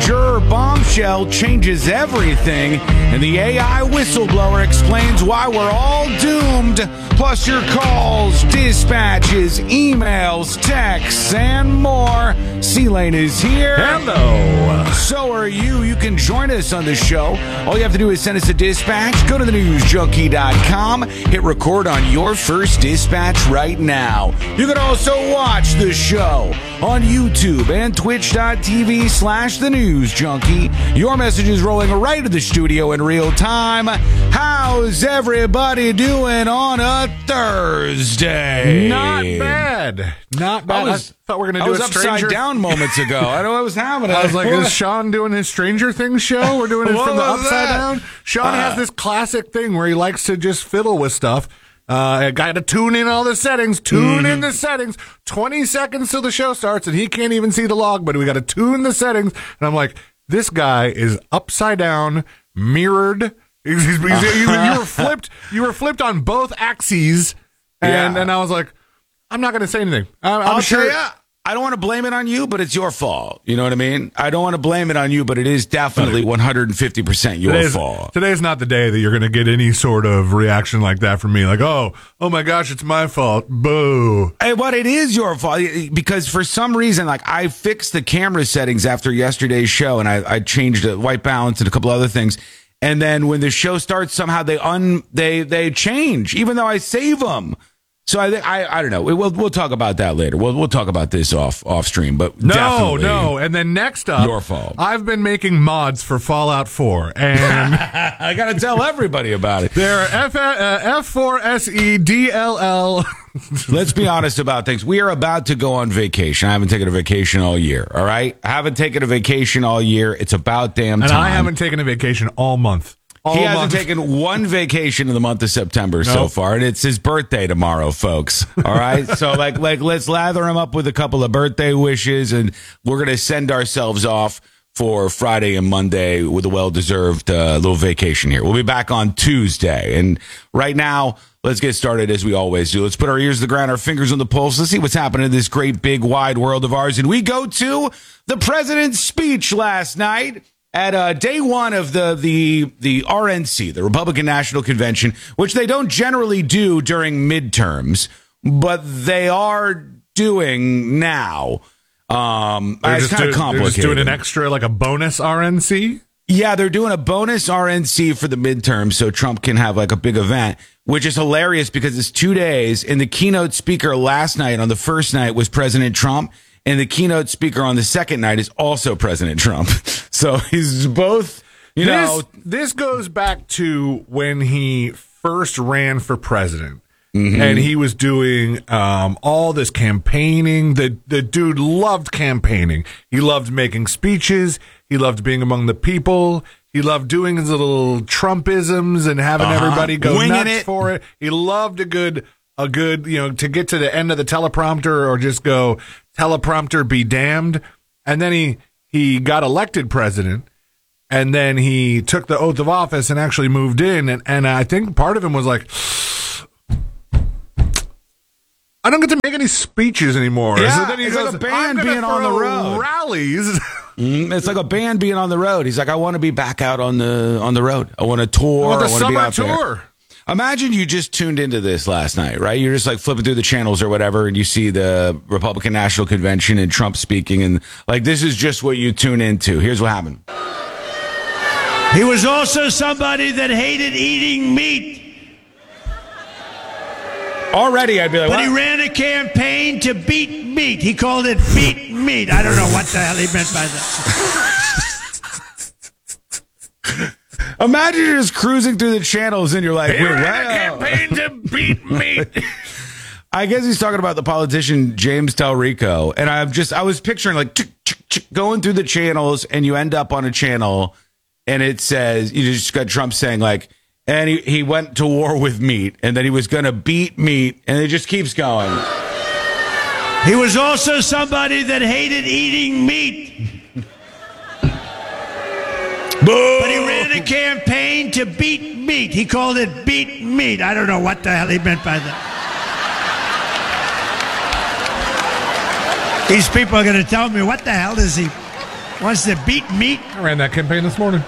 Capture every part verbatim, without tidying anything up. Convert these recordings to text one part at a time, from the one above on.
Juror bombshell changes everything, and the A I whistleblower explains why we're all doomed. Plus your calls, dispatches, emails, texts, and more. C-Lane is here. Hello. So are you. You can join us on the show. All you have to do is send us a dispatch. Go to the news junkie dot com. Hit record on your first dispatch right now. You can also watch the show on YouTube and twitch.tv slash the news junkie. Your message is rolling right to the studio in real time. How's everybody doing on a Thursday? Not bad. Not bad. I, was, I thought we were going to I do was a stranger... upside down moments ago. I don't know what was happening. I was like, is Sean doing his Stranger Things show? We're doing it What from the was upside that? down. Sean Uh, has this classic thing where he likes to just fiddle with stuff. Uh, I got to tune in all the settings, tune Mm. in the settings, twenty seconds till the show starts, and he can't even see the log, but we got to tune the settings. And I'm like, this guy is upside down, mirrored. He's, he's, he's, you, you were flipped. You were flipped on both axes, and Yeah. and I was like, I'm not going to say anything. I'm, I'm I'll sure. tell you, I don't want to blame it on you, but it's your fault. You know what I mean? I don't want to blame it on you, but it is definitely one hundred fifty percent your Today's, fault. today's not the day that you're going to get any sort of reaction like that from me. Like, oh, oh my gosh, it's my fault. Boo. Hey, but it is your fault because for some reason, like I fixed the camera settings after yesterday's show, and I, I changed the white balance and a couple other things. And then when the show starts, somehow they un they they change, even though I save them. So I think I I don't know. We'll we'll talk about that later. We'll we'll talk about this off off stream. But No, definitely no. And then next up, your fault. I've been making mods for Fallout four, and I got to tell everybody about it. they're F uh, F four S E D L L. Let's be honest about things. We are about to go on vacation. I haven't taken a vacation all year. All right, I haven't taken a vacation all year. It's about damn time. And I haven't taken a vacation all month. All He hasn't month. taken one vacation in the month of September so Nope. far, and it's his birthday tomorrow, folks. All right, so like, like, let's lather him up with a couple of birthday wishes, and we're gonna send ourselves off for Friday and Monday with a well-deserved uh, little vacation here. We'll be back on Tuesday, and right now, let's get started as we always do. Let's put our ears to the ground, our fingers on the pulse. Let's see what's happening in this great, big, wide world of ours, and we go to the president's speech last night. At uh, day one of the, the the R N C, the Republican National Convention, which they don't generally do during midterms, but they are doing now. Um, They're it's just, kind do, of they're complicated. just doing an extra, like a bonus R N C. Yeah, they're doing a bonus R N C for the midterms so Trump can have like a big event, which is hilarious because it's two days. And the keynote speaker last night on the first night was President Trump. And the keynote speaker on the second night is also President Trump. So he's both, you this, know. This goes back to when he first ran for president. Mm-hmm. And he was doing um, all this campaigning. The, the dude loved campaigning. He loved making speeches. He loved being among the people. He loved doing his little Trumpisms and having Uh-huh. everybody go Winging nuts it. for it. He loved a good, a good, you know, to get to the end of the teleprompter or just go teleprompter be damned. And then he, he got elected president. And then he took the oath of office and actually moved in. And, and I think part of him was like, I don't get to make any speeches anymore. Yeah, so then he it's goes, like a band I'm gonna being on the throw road. Rallies. Mm, it's like a band being on the road. He's like, I want to be back out on the on the road. I want to tour. I want the I want to be summer out there. tour. Imagine you just tuned into this last night, right? You're just like flipping through the channels or whatever, and you see the Republican National Convention and Trump speaking, and like this is just what you tune into. Here's what happened. He was also somebody that hated eating meat. Already, I'd be like, But he what? ran a campaign to beat meat. He called it beat meat. I don't know what the hell he meant by that. Imagine you're just cruising through the channels and you're like, He wait, ran what? a campaign to beat meat. I guess he's talking about the politician James Talrico, and I'm just I was picturing like chick, chick, chick, going through the channels, and you end up on a channel, and it says you just got Trump saying like, and he, he went to war with meat, and then he was going to beat meat, and it just keeps going. He was also somebody that hated eating meat. Boo! But he ran a campaign to beat meat. He called it beat meat. I don't know what the hell he meant by that. These people are going to tell me, what the hell does he... wants to beat meat. I ran that campaign this morning.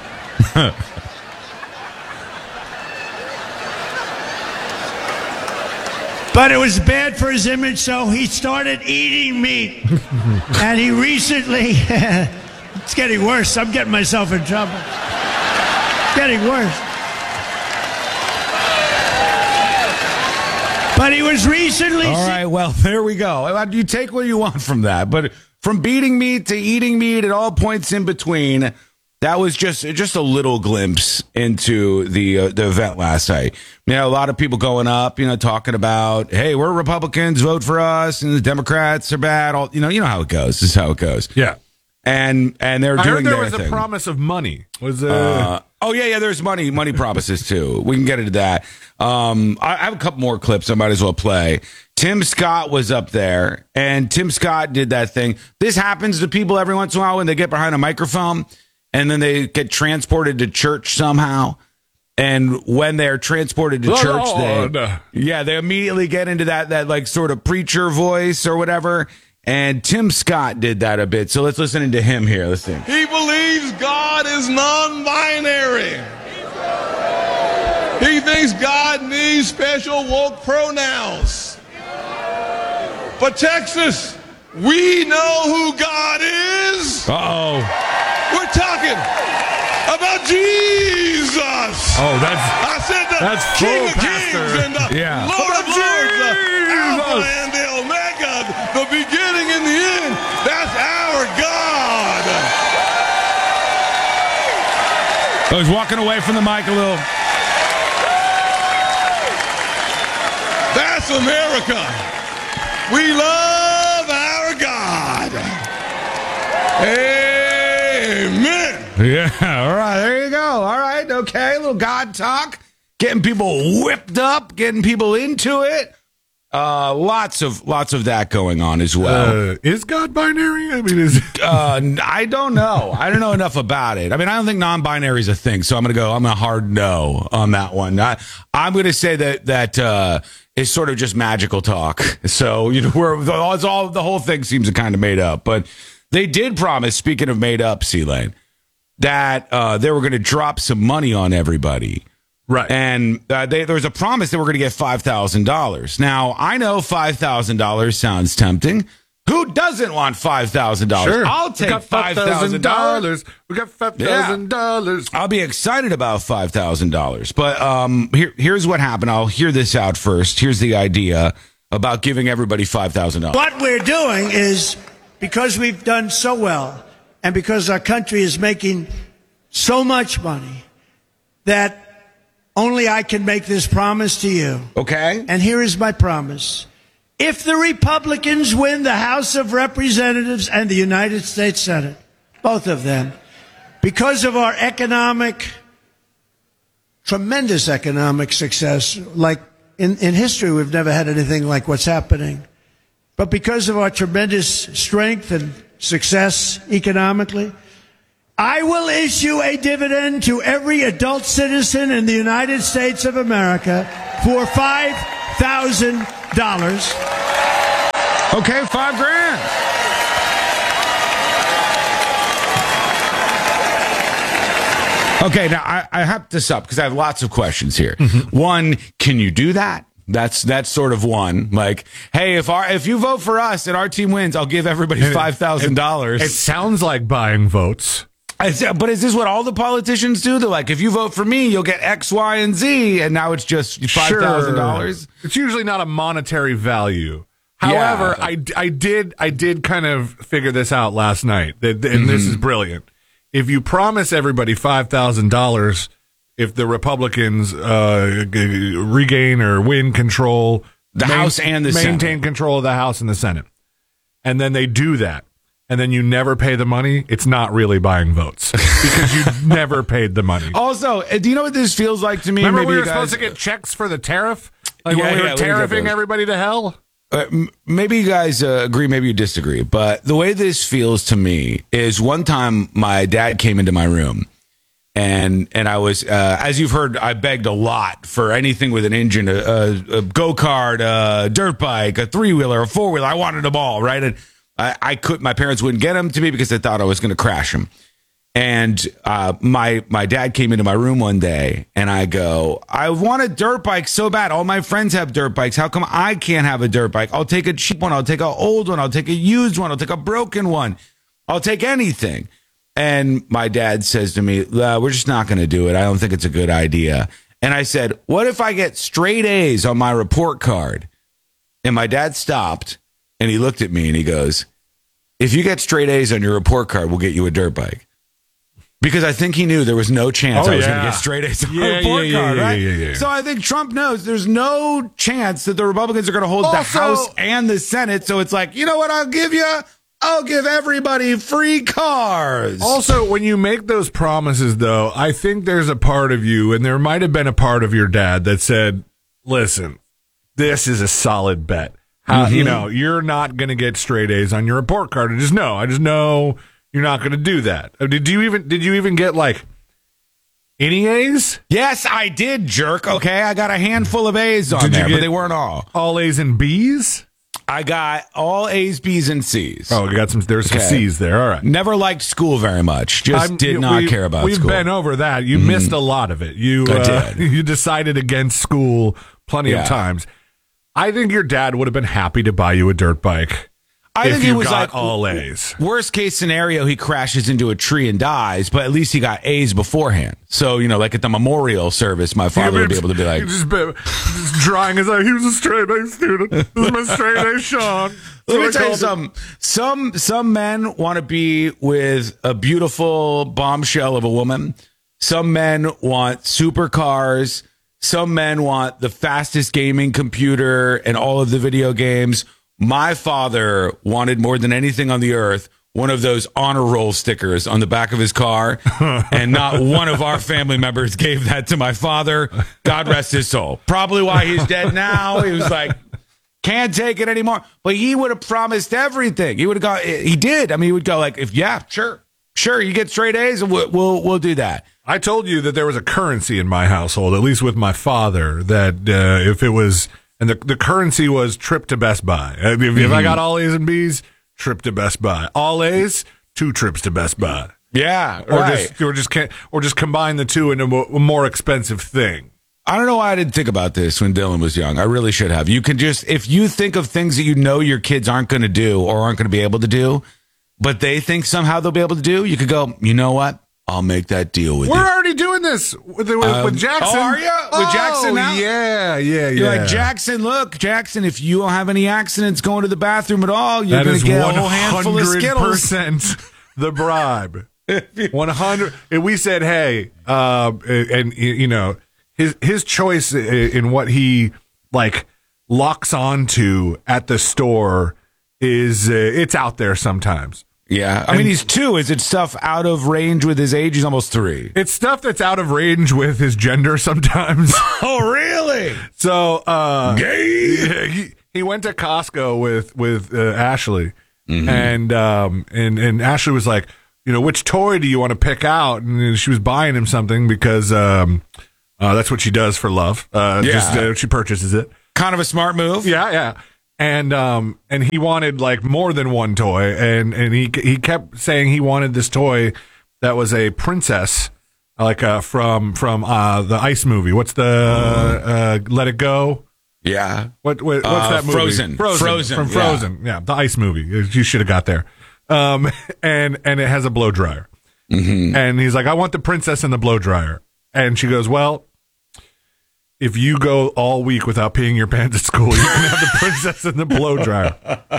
But it was bad for his image, so he started eating meat. And he recently, it's getting worse. I'm getting myself in trouble. It's getting worse. But he was recently... All right, well, there we go. You take what you want from that. But from beating meat to eating meat at all points in between, that was just just a little glimpse into the uh, the event last night. You know, a lot of people going up, you know, talking about, hey, we're Republicans, vote for us, and the Democrats are bad. All you know, you know how it goes. This is how it goes. Yeah. And and they're I doing heard there their was thing. a promise of money. Was uh, uh Oh, yeah, yeah, there's money money promises, too. We can get into that. Um, I, I have a couple more clips I might as well play. Tim Scott was up there, and Tim Scott did that thing. This happens to people every once in a while when they get behind a microphone, and then they get transported to church somehow. And when they're transported to church, they, yeah, they immediately get into that, that like sort of preacher voice or whatever. And Tim Scott did that a bit. So let's listen to him here. Let's see. He believes God is non-binary. He thinks God needs special woke pronouns. But Texas, we know who God is. Uh-oh. We're talking about Jesus. Oh, that's I said the that's King full of pastor. Kings and the Yeah. Lord of Lords, the Alpha and the Omega, the beginning and the end. That's our God. I was walking away from the mic a little. That's America. We love our God. Amen. Yeah, all right, there you go. All right, okay, a little God talk, getting people whipped up, getting people into it. Uh, lots of lots of that going on as well. uh, is God binary? I mean, is Uh, I don't know. I don't know enough about it. I mean, I don't think non-binary is a thing, so I'm going to go. I'm a hard no on that one. I, I'm going to say that that uh, is sort of just magical talk. So you know, we're it's all the whole thing seems kind of made up. But they did promise. Speaking of made up, C-Lane, that uh, they were going to drop some money on everybody. right. And uh, they, there was a promise that we're going to get five thousand dollars. Now, I know five thousand dollars sounds tempting. Who doesn't want five thousand dollars? Sure. I'll We take got five thousand dollars. We got five thousand dollars. I'll be excited about five thousand dollars. But um, here, here's what happened. I'll hear this out first. Here's the idea about giving everybody five thousand dollars. What we're doing is, because we've done so well, and because our country is making so much money, that only I can make this promise to you. Okay? And here is my promise. If the Republicans win the House of Representatives and the United States Senate, both of them, because of our economic, tremendous economic success, like in, in history, we've never had anything like what's happening. But because of our tremendous strength and success economically, I will issue a dividend to every adult citizen in the United States of America for five thousand dollars. Okay, five grand. Okay, now I, I have this up because I have lots of questions here. Mm-hmm. One, can you do that? That's that's sort of one. Like, hey, if our if you vote for us and our team wins, I'll give everybody five thousand dollars. It sounds like buying votes. I said, but is this what all the politicians do? They're like, if you vote for me, you'll get X, Y, and Z, and now it's just five thousand dollars. Sure. It's usually not a monetary value. However, Yeah. I, I did I did kind of figure this out last night, that, and Mm-hmm. this is brilliant. If you promise everybody five thousand dollars, if the Republicans uh, g- regain or win control, The House and the maintain Senate. control of the House and the Senate, and then they do that, and then you never pay the money, it's not really buying votes because you never paid the money. Also, uh, do you know what this feels like to me? Remember, Maybe we you were guys- supposed to get checks for the tariff, like Yeah, when we yeah, were we didn't get tariffing those. everybody to hell. Uh, m- maybe you guys uh, agree, maybe you disagree, but the way this feels to me is one time my dad came into my room and and I was, uh, as you've heard, I begged a lot for anything with an engine, a, a, a go-kart, a dirt bike, a three-wheeler, a four-wheeler. I wanted them all, right? And I, I could. My parents wouldn't get them to me because they thought I was going to crash them. And uh, my my dad came into my room one day, and I go, I want a dirt bike so bad. All my friends have dirt bikes. How come I can't have a dirt bike? I'll take a cheap one. I'll take an old one. I'll take a used one. I'll take a broken one. I'll take anything. And my dad says to me, uh, we're just not going to do it. I don't think it's a good idea. And I said, what if I get straight A's on my report card? And my dad stopped, and he looked at me, and he goes, if you get straight A's on your report card, we'll get you a dirt bike. Because I think he knew there was no chance oh, I was yeah. going to get straight A's on yeah, my report yeah, card, yeah, right? Yeah, yeah, yeah. So I think Trump knows there's no chance that the Republicans are going to hold Also, the House and the Senate. So it's like, you know what I'll give you? I'll give everybody free cars. Also, when you make those promises, though, I think there's a part of you, and there might have been a part of your dad that said, listen, this is a solid bet. How, Mm-hmm. You know, you're not going to get straight A's on your report card. I just know. I just know you're not going to do that. Did you even Did you even get, like, any A's? Yes, I did, jerk. Okay, I got a handful of A's on Did you there, get but they weren't all. All A's and B's? I got all A's, B's, and C's. Oh, you got some. There's some Okay. C's there. All right. Never liked school very much. Just I'm- did not we- care about we've school. been over that. You missed a lot of it. You I uh, did. you decided against school plenty Yeah. of times. I think your dad would have been happy to buy you a dirt bike I if think you it was got like all A's. worst case scenario, he crashes into a tree and dies, but at least he got A's beforehand. So, you know, like at the memorial service, my father would be able to be like, He's just, been, just drawing his eye. He was a straight A student. This is my straight A Sean. let me So I tell you called something. Some some men want to be with a beautiful bombshell of a woman. Some men want supercars. Some men want the fastest gaming computer and all of the video games. My father wanted more than anything on the earth one of those honor roll stickers on the back of his car, and not one of our family members gave that to my father. God rest his soul. Probably why he's dead now. He was like, can't take it anymore. But he would have promised everything. He would have gone. He did. I mean, he would go like, if yeah, sure, sure, you get straight A's, we'll we'll, we'll do that. I told you that there was a currency in my household, at least with my father, that uh, if it was, and the the currency was trip to Best Buy. If, if Mm-hmm. I got all A's and B's, trip to Best Buy. All A's, two trips to Best Buy. Yeah, Or right. just or just can't, or just combine the two into a mo- a more expensive thing. I don't know why I didn't think about this when Dylan was young. I really should have. You can just, if you think of things that you know your kids aren't going to do or aren't going to be able to do, but they think somehow they'll be able to do, you could go, you know what? I'll make that deal with We're you. already doing this with, with, Um, with Jackson. oh, are ya? With Oh, Jackson now? Yeah, yeah, yeah. You're like, Jackson, look, Jackson, if you don't have any accidents going to the bathroom at all, you're That going is to get a one whole handful of hundred Skittles. percent the bribe. one hundred And we said, hey, uh, and you know, his his choice in what he like locks onto at the store is uh, it's out there sometimes. Yeah. I mean, he's two. Is it stuff out of range with his age? He's almost three. It's stuff that's out of range with his gender sometimes. Oh, really? So uh, Gay. he he went to Costco with with uh, Ashley, Mm-hmm. and um and and Ashley was like, you know, which toy do you want to pick out? And she was buying him something because um uh, that's what she does for love. Uh, Yeah. just uh, she purchases it. Kind of a smart move. Yeah, yeah. And um and he wanted like more than one toy, and and he he kept saying he wanted this toy that was a princess, like uh from from uh the Ice movie. What's the uh Let It Go? Yeah. What, what what's Uh, that movie? Frozen. Frozen. Frozen, From yeah. Frozen. Yeah. The Ice movie. You should have got there. Um, and and it has a blow dryer. Mm-hmm. And he's like, I want the princess and the blow dryer. And she goes, well, if you go all week without peeing your pants at school, you can have the princess and the blow dryer.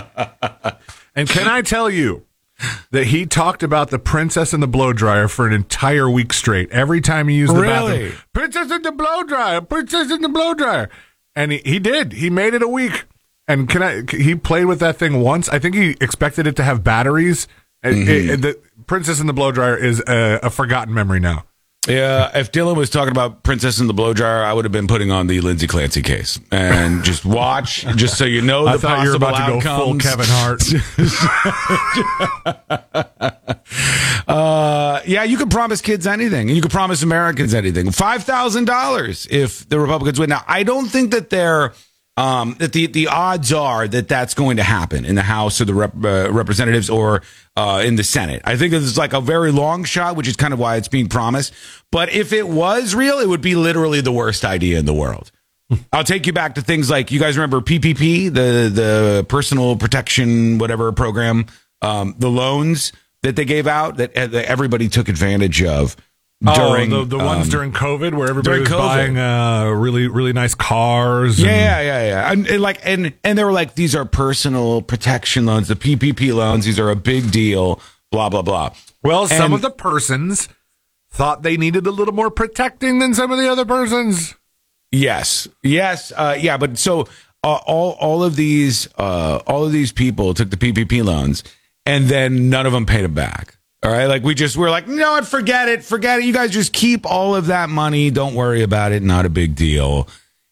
And can I tell you that he talked about the princess and the blow dryer for an entire week straight? Every time he used the Really? bathroom, princess and the blow dryer, princess and the blow dryer. And he, he did. He made it a week. And can I? He played with that thing once. I think he expected it to have batteries. Mm-hmm. It- it- the Princess and the Blow Dryer is a, a forgotten memory now. Yeah, if Dylan was talking about Princess and the Blow Dryer, I would have been putting on the Lindsay Clancy case and just watch, just so you know the I thought you were possible about to go full outcomes. Kevin Hart. Uh, yeah, you can promise kids anything, and you can promise Americans anything. Five thousand dollars if the Republicans win. Now, I don't think that they're Um, that the, the odds are that that's going to happen in the House or the rep, uh, representatives or uh, in the Senate. I think this is like a very long shot, which is kind of why it's being promised. But if it was real, it would be literally the worst idea in the world. I'll take you back to things like, you guys remember P P P, the the personal protection, whatever program, um, the loans that they gave out that, that everybody took advantage of. During, oh, the, the ones um, during COVID where everybody was COVID. buying uh, really, really nice cars. Yeah, and- yeah, yeah, yeah. And, and like, and and they were like, these are personal protection loans, the P P P loans. These are a big deal. Blah blah blah. Well, some and, of the persons thought they needed a little more protecting than some of the other persons. Yes, yes, uh, yeah. But so uh, all all of these uh, all of these people took the P P P loans, and then none of them paid them back. All right, like we just we're like, no, forget it, forget it. You guys just keep all of that money. Don't worry about it. Not a big deal.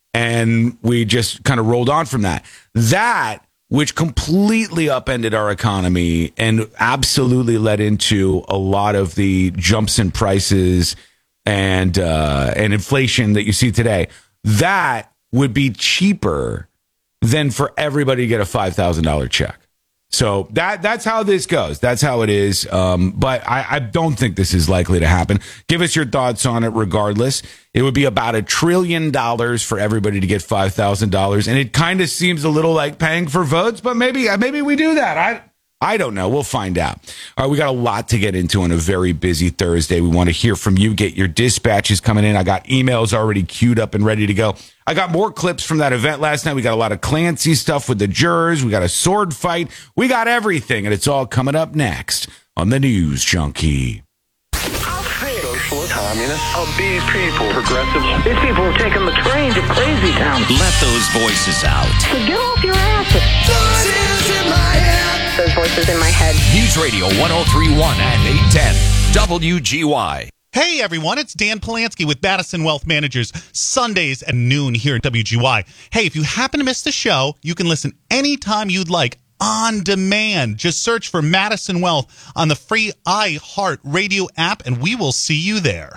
And we just kind of rolled on from that. That, which completely upended our economy and absolutely led into a lot of the jumps in prices and uh, and inflation that you see today. That would be cheaper than for everybody to get a five thousand dollars check. So that that's how this goes. That's how it is. Um, but I, I don't think this is likely to happen. Give us your thoughts on it regardless. It would be about a trillion dollars for everybody to get five thousand dollars. And it kind of seems a little like paying for votes, but maybe maybe we do that. I I don't know. We'll find out. All right, we got a lot to get into on a very busy Thursday. We want to hear from you. Get your dispatches coming in. I got emails already queued up and ready to go. I got more clips from that event last night. We got a lot of Clancy stuff with the jurors. We got a sword fight. We got everything, and it's all coming up next on the News Junkie. Socialist, communist, of these people, progressives. These people have taken the train to crazy town. Let those voices out. So get off your asses. Voices in my head. Those voices in my head. News Radio one oh three point one and eight ten W G Y. Hey everyone, it's Dan Polanski with Madison Wealth Managers, Sundays at noon here at W G Y. Hey, if you happen to miss the show, you can listen anytime you'd like on demand. Just search for Madison Wealth on the free iHeart Radio app and we will see you there.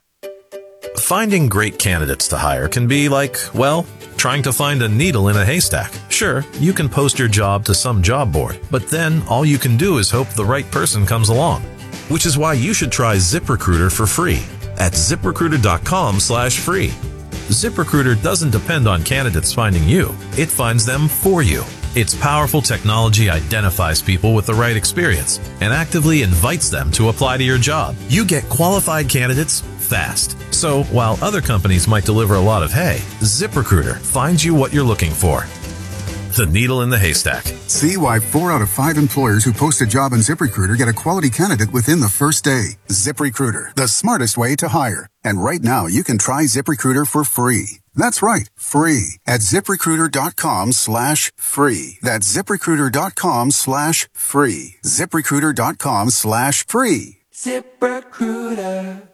Finding great candidates to hire can be like, well, trying to find a needle in a haystack. Sure, you can post your job to some job board, but then all you can do is hope the right person comes along. Which is why you should try ZipRecruiter for free at ZipRecruiter.com slash free. ZipRecruiter doesn't depend on candidates finding you. It finds them for you. Its powerful technology identifies people with the right experience and actively invites them to apply to your job. You get qualified candidates fast. So while other companies might deliver a lot of hay, ZipRecruiter finds you what you're looking for. The needle in the haystack. See why four out of five employers who post a job on ZipRecruiter get a quality candidate within the first day. ZipRecruiter, the smartest way to hire. And right now, you can try ZipRecruiter for free. That's right, free at ZipRecruiter.com slash free. That's ZipRecruiter.com slash free. ZipRecruiter.com slash free. ZipRecruiter.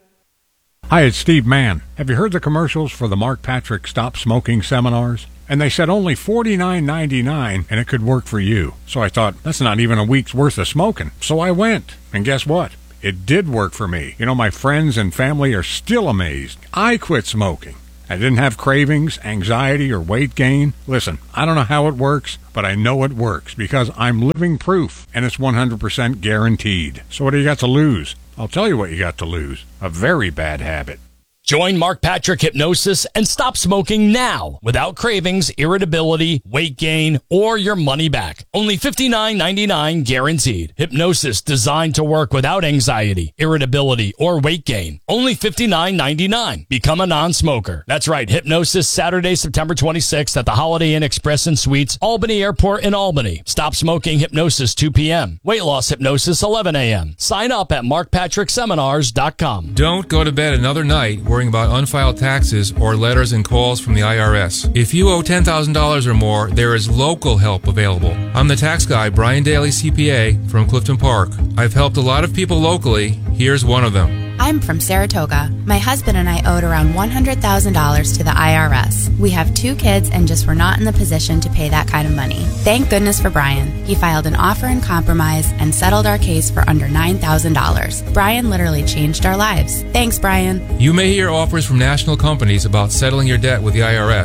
Hi, it's Steve Mann. Have you heard the commercials for the Mark Patrick Stop Smoking seminars? And they said only forty-nine ninety-nine and it could work for you. So I thought, that's not even a week's worth of smoking. So I went. And guess what? It did work for me. You know, my friends and family are still amazed. I quit smoking. I didn't have cravings, anxiety, or weight gain. Listen, I don't know how it works, but I know it works because I'm living proof, and it's one hundred percent guaranteed. So what do you got to lose? I'll tell you what you got to lose. A very bad habit. Join Mark Patrick Hypnosis and stop smoking now without cravings, irritability, weight gain, or your money back. Only fifty-nine ninety-nine guaranteed. Hypnosis designed to work without anxiety, irritability, or weight gain. Only fifty-nine ninety-nine. Become a non-smoker. That's right. Hypnosis Saturday, September twenty-sixth at the Holiday Inn Express and Suites, Albany Airport in Albany. Stop smoking hypnosis two p.m. Weight loss hypnosis eleven a.m. Sign up at mark patrick seminars dot com. Don't go to bed another night worrying about unfiled taxes or letters and calls from the I R S. If you owe ten thousand dollars or more, there is local help available. I'm the tax guy, Brian Daly, C P A, from Clifton Park. I've helped a lot of people locally. Here's one of them. I'm from Saratoga. My husband and I owed around one hundred thousand dollars to the I R S. We have two kids and just were not in the position to pay that kind of money. Thank goodness for Brian. He filed an offer in compromise and settled our case for under nine thousand dollars. Brian literally changed our lives. Thanks, Brian. You may hear offers from national companies about settling your debt with the I R S.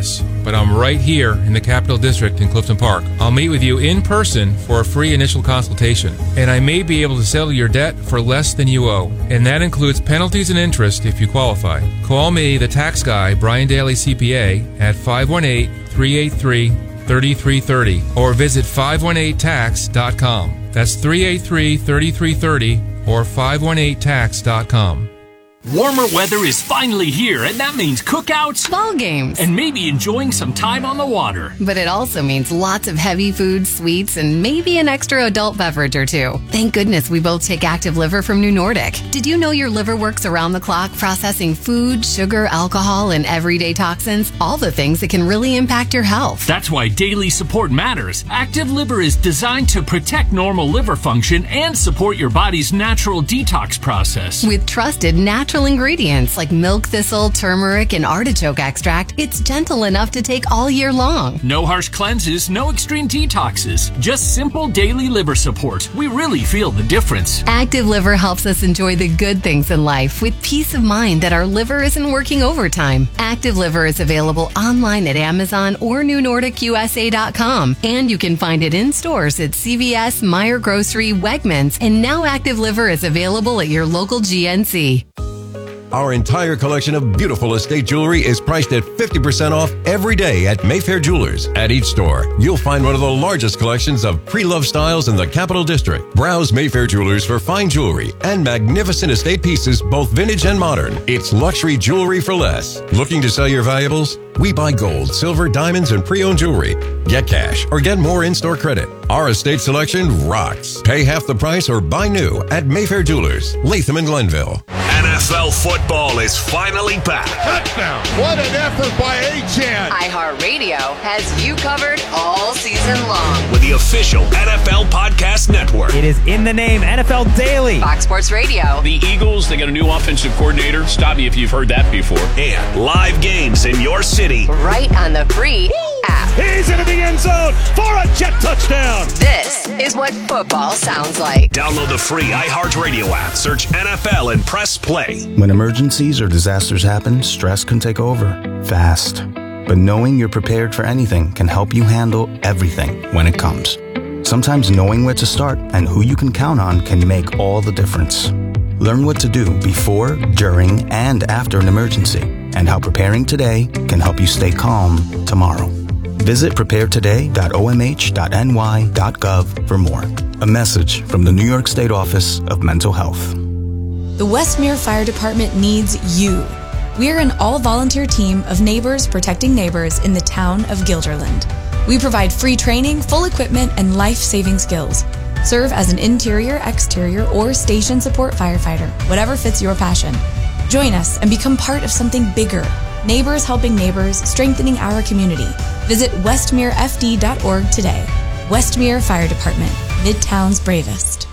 but I'm right here in the Capital District in Clifton Park. I'll meet with you in person for a free initial consultation, and I may be able to settle your debt for less than you owe, and that includes penalties and interest if you qualify. Call me, the tax guy, Brian Daly C P A, at five one eight, three eight three, three three three zero or visit five one eight tax dot com. That's three eight three, three three three zero or five one eight tax dot com. Warmer weather is finally here, and that means cookouts, ball games, and maybe enjoying some time on the water. But it also means lots of heavy food, sweets, and maybe an extra adult beverage or two. Thank goodness we both take Active Liver from New Nordic. Did you know your liver works around the clock processing food, sugar, alcohol, and everyday toxins? All the things that can really impact your health. That's why daily support matters. Active Liver is designed to protect normal liver function and support your body's natural detox process. With trusted natural ingredients like milk thistle, turmeric, and artichoke extract, it's gentle enough to take all year long. No harsh cleanses, no extreme detoxes, just simple daily liver support. We really feel the difference. Active Liver helps us enjoy the good things in life with peace of mind that our liver isn't working overtime. Active Liver is available online at Amazon or new nordic u s a dot com, and you can find it in stores at C V S, Meijer Grocery, Wegmans, and now Active Liver is available at your local G N C. Our entire collection of beautiful estate jewelry is priced at fifty percent off every day at Mayfair Jewelers. At each store, you'll find one of the largest collections of pre-loved styles in the Capital District. Browse Mayfair Jewelers for fine jewelry and magnificent estate pieces, both vintage and modern. It's luxury jewelry for less. Looking to sell your valuables? We buy gold, silver, diamonds, and pre-owned jewelry. Get cash or get more in-store credit. Our estate selection rocks. Pay half the price or buy new at Mayfair Jewelers, Latham and Glenville. N F L football is finally back. Touchdown. What an effort by Achane. iHeartRadio has you covered all season long. With the official N F L Podcast Network. It is in the name, N F L Daily. Fox Sports Radio. The Eagles, they got a new offensive coordinator. Stop me if you've heard that before. And live games in your city. Right on the free app. He's into the end zone for a jet touchdown. This is what football sounds like. Download the free iHeartRadio app. Search N F L and press play. When emergencies or disasters happen, stress can take over fast. But knowing you're prepared for anything can help you handle everything when it comes. Sometimes knowing where to start and who you can count on can make all the difference. Learn what to do before, during, and after an emergency, and how preparing today can help you stay calm tomorrow. Visit prepare today dot o m h dot n y dot gov for more. A message from the New York State Office of Mental Health. The Westmere Fire Department needs you. We're an all-volunteer team of neighbors protecting neighbors in the town of Guilderland. We provide free training, full equipment, and life-saving skills. Serve as an interior, exterior, or station support firefighter, whatever fits your passion. Join us and become part of something bigger. Neighbors helping neighbors, strengthening our community. Visit westmere f d dot org today. Westmere Fire Department, Midtown's bravest.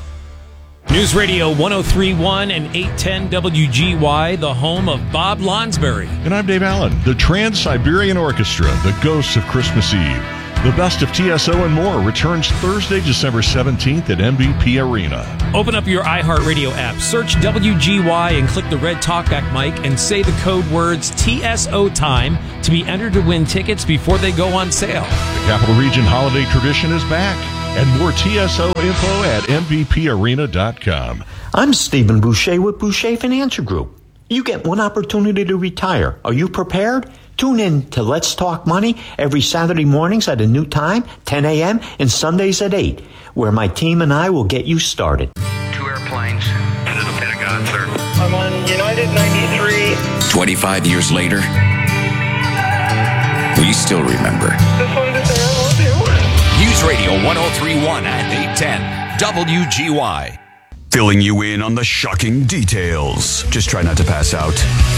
News Radio one oh three point one and eight ten W G Y, the home of Bob Lonsberry. And I'm Dave Allen. The Trans-Siberian Orchestra, the Ghosts of Christmas Eve. The best of T S O and more returns Thursday, December seventeenth at M V P Arena. Open up your iHeartRadio app, search W G Y and click the red talkback mic and say the code words T S O time to be entered to win tickets before they go on sale. The Capital Region holiday tradition is back. And more T S O info at M V P arena dot com. I'm Stephen Boucher with Boucher Financial Group. You get one opportunity to retire. Are you prepared? Tune in to Let's Talk Money every Saturday mornings at a new time, ten a.m., and Sundays at eight, where my team and I will get you started. Two airplanes into the Pentagon, sir. I'm on United ninety-three. twenty-five years later, we still remember. Just wanted to say I love you. News Radio one oh three point one and eight ten W G Y. Filling you in on the shocking details. Just try not to pass out.